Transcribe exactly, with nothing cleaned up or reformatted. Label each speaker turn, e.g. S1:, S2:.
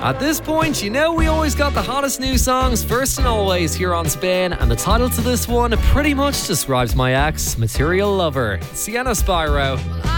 S1: At this point, you know we always got the hottest new songs first and always here on Spin, and the title to this one pretty much describes my ex, Material Lover, Sienna Spyro.